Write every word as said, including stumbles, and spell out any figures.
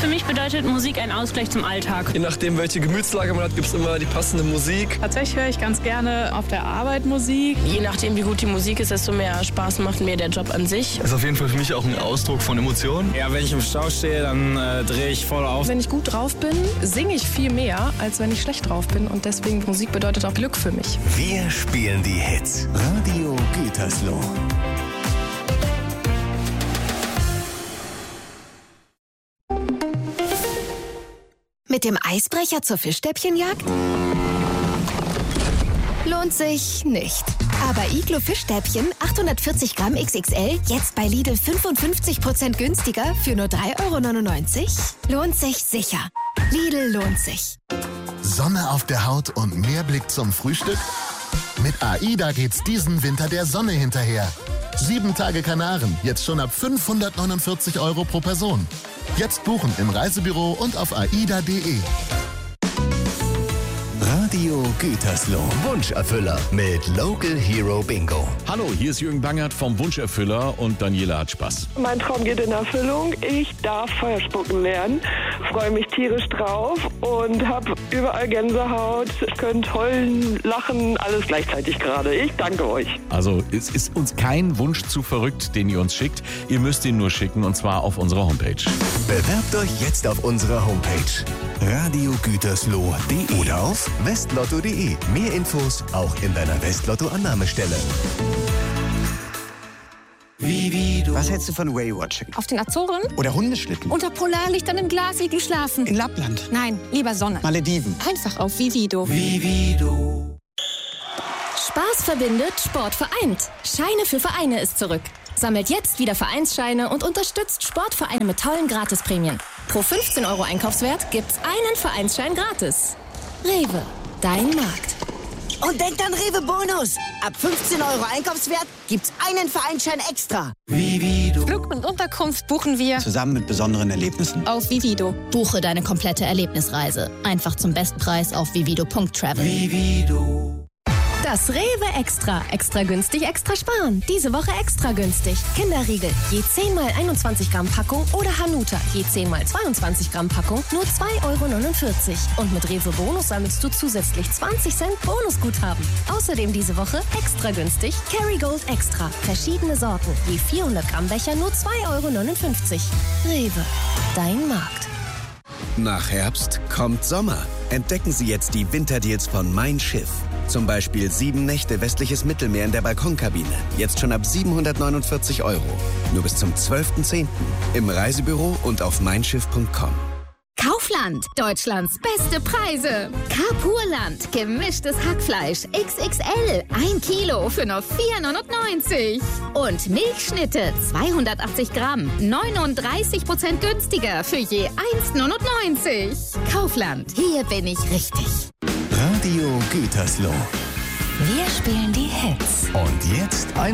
Für mich bedeutet Musik ein Ausgleich zum Alltag. Je nachdem, welche Gemütslage man hat, gibt es immer die passende Musik. Tatsächlich höre ich ganz gerne auf der Arbeit Musik. Je nachdem, wie gut die Musik ist, desto mehr Spaß macht mir der Job an sich. Das ist auf jeden Fall für mich auch ein Ausdruck von Emotionen. Ja, wenn ich im Stau stehe, dann äh, drehe ich voll auf. Wenn ich gut drauf bin, singe ich viel mehr, als wenn ich schlecht drauf bin. Und deswegen, Musik bedeutet auch Glück für mich. Wir spielen die Hits. Radio Gütersloh. Mit dem Eisbrecher zur Fischstäbchenjagd? Lohnt sich nicht. Aber Iglo Fischstäbchen achthundertvierzig Gramm X X L jetzt bei Lidl fünfundfünfzig Prozent günstiger für nur drei Euro neunundneunzig? Lohnt sich sicher. Lidl lohnt sich. Sonne auf der Haut und mehr Blick zum Frühstück? Mit AIDA geht's diesen Winter der Sonne hinterher. Sieben Tage Kanaren, jetzt schon ab fünfhundertneunundvierzig Euro pro Person. Jetzt buchen im Reisebüro und auf aida punkt de. Radio Gütersloh. Wunscherfüller mit Local Hero Bingo. Hallo, hier ist Jürgen Bangert vom Wunscherfüller und Daniela hat Spaß. Mein Traum geht in Erfüllung. Ich darf Feuer spucken lernen. Freue mich tierisch drauf und habe überall Gänsehaut. Ich könnte heulen, lachen, alles gleichzeitig gerade. Ich danke euch. Also es ist uns kein Wunsch zu verrückt, den ihr uns schickt. Ihr müsst ihn nur schicken und zwar auf unserer Homepage. Bewerbt euch jetzt auf unserer Homepage radio gütersloh punkt de oder auf westlotto punkt de. Mehr Infos auch in deiner Westlotto-Annahmestelle. Was hältst du von Whale-Watching? Auf den Azoren? Oder Hundeschlitten? Unter Polarlichtern im Glasigel schlafen. In Lappland? Nein, lieber Sonne. Malediven? Einfach auf Vivido. Vivido. Spaß verbindet, Sport vereint. Scheine für Vereine ist zurück. Sammelt jetzt wieder Vereinsscheine und unterstützt Sportvereine mit tollen Gratisprämien. Pro fünfzehn Euro Einkaufswert gibt's einen Vereinsschein gratis. Rewe, dein Markt. Und denkt an Rewe Bonus. Ab fünfzehn Euro Einkaufswert gibt's einen Vereinsschein extra. Vivido. Flug und Unterkunft buchen wir Zusammen mit besonderen Erlebnissen. auf Vivido. Buche deine komplette Erlebnisreise. Einfach zum Bestpreis auf vivido punkt travel. Vivido. Das Rewe Extra. Extra günstig, extra sparen. Diese Woche extra günstig. Kinderriegel. Je zehn mal einundzwanzig Gramm Packung oder Hanuta. Je zehn mal zweiundzwanzig Gramm Packung. Nur zwei Euro neunundvierzig. Und mit Rewe Bonus sammelst du zusätzlich zwanzig Cent Bonusguthaben. Außerdem diese Woche extra günstig. Kerrygold Extra. Verschiedene Sorten. Je vierhundert Gramm Becher nur zwei Euro neunundfünfzig. Rewe. Dein Markt. Nach Herbst kommt Sommer. Entdecken Sie jetzt die Winterdeals von Mein Schiff. Zum Beispiel sieben Nächte westliches Mittelmeer in der Balkonkabine. Jetzt schon ab siebenhundertneunundvierzig Euro. Nur bis zum zwölften zehnten Im Reisebüro und auf mein schiff punkt com. Kaufland, Deutschlands beste Preise. Carpurland, gemischtes Hackfleisch X X L, ein Kilo für nur vier neunundneunzig. Und Milchschnitte, zweihundertachtzig Gramm, neununddreißig Prozent günstiger für je eins neunundneunzig. Kaufland, hier bin ich richtig. Radio Gütersloh. Wir spielen die Hits. Und jetzt ein